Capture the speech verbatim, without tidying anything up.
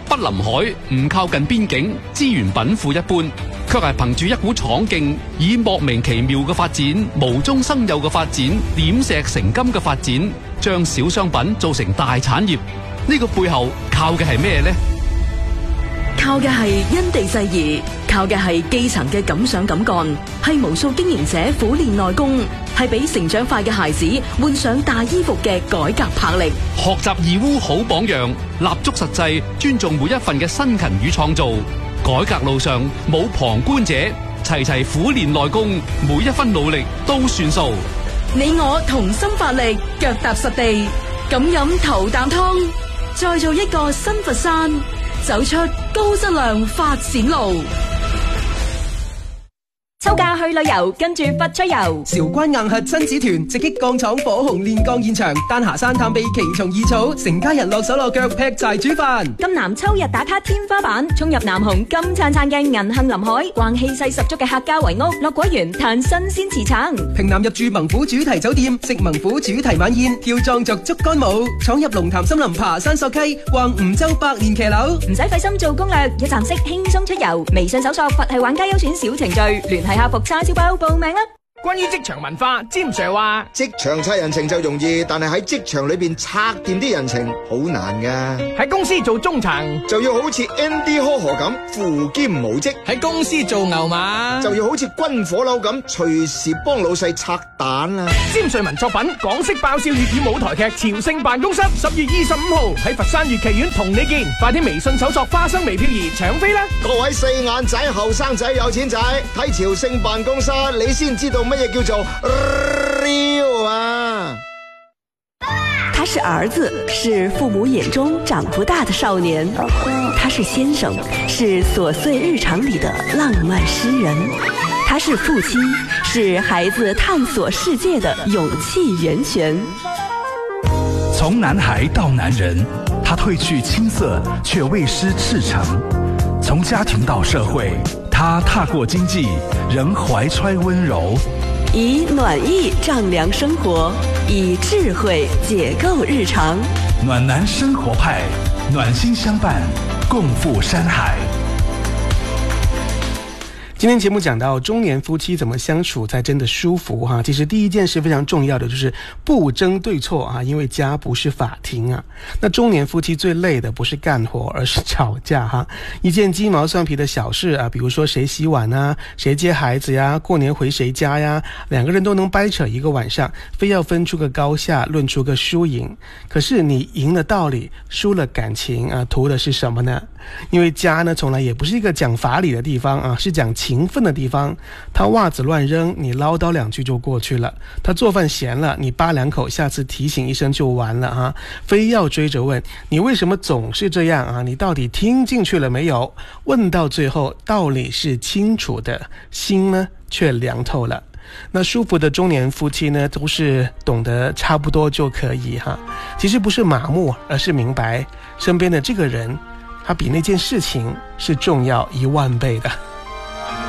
不臨海，唔靠近邊境，資源稟賦一般，卻係憑住一股闖勁，以莫名其妙嘅發展、無中生有嘅發展、點石成金嘅發展，將小商品做成大產業。呢個背後靠嘅係咩呢？ 靠嘅係因地制宜，靠嘅係基層嘅敢想敢幹，係無數經營者苦練內功，係俾成長快嘅孩子換上大衣服嘅改革魄力。 學習義烏好榜樣，立足實際，尊重每一份嘅辛勤與創造。改革路上冇旁觀者，齊齊苦練內功，每一分努力都算數。 你我同心發力，腳踏實地，咁飲頭啖湯，再做一個新佛山，走出高質量發展路。 秋假去旅遊，跟住佛出遊。 韶關硬核親子團直擊鋼廠火紅煉鋼現場，丹霞山探秘奇蟲異草，成家人落手落腳劈柴煮飯。 金南秋日打卡天花板，衝入南紅金燦燦嘅銀杏林海，逛氣勢十足嘅客家圍屋，落果園嘆新鮮池橙。 平南入住猛虎主題酒店，食猛虎主題晚宴，跳壯族竹竿舞，闖入龍潭森林爬山索溪，逛梧州百年騎樓。 唔使費心做攻略，一站式輕鬆出遊。微信搜索佛系玩家優選小程序，聯繫客服叉燒包報名啦！ 關於職場文化，詹 Sir 話： 職場拆人情就容易，但係喺職場裏邊拆掂啲人情好難噶。 喺公司做中層就要好似 Andy 呵呵咁扶兼無職； 喺公司做牛馬就要好似軍火佬咁隨時幫老細拆彈啦。 詹瑞文作品《港式爆笑粵語舞台劇朝聖辦公室》，十月二十五號喺佛山粵劇院同你見，快啲微信搜索花生微漂兒搶飛啦！ 各位四眼仔、後生仔、有錢仔，睇朝聖辦公室，你先知道乜嘢叫做 real 啊！ 他是兒子，是父母眼中長不大的少年；他是先生，是瑣碎日常裏的浪漫詩人；他是父親，是孩子探索世界的勇氣源泉。 從男孩到男人，他褪去青澀，卻未失赤誠；從家庭到社會，他踏過經濟，仍懷揣溫柔。 以暖意丈量生活，以智慧解構日常。 暖男生活派，暖心相伴，共赴山海。 今天节目讲到中年夫妻怎么相处才真的舒服哈，其实第一件事非常重要的就是不争对错啊，因为家不是法庭啊。那中年夫妻最累的不是干活，而是吵架哈。一件鸡毛蒜皮的小事啊，比如说谁洗碗啊，谁接孩子呀，过年回谁家呀，两个人都能掰扯一个晚上，非要分出个高下，论出个输赢。可是你赢了道理，输了感情啊，图的是什么呢？因为家呢从来也不是一个讲法理的地方啊，是讲情分的地方。他袜子乱扔，你唠叨两句就过去了；他做饭咸了，你扒两口，下次提醒一声就完了哈。非要追着问你为什么总是这样啊？你到底听进去了没有？问到最后，道理是清楚的，心呢却凉透了。那舒服的中年夫妻呢，都是懂得差不多就可以哈。其实不是麻木，而是明白身边的这个人，他比那件事情是重要一万倍的。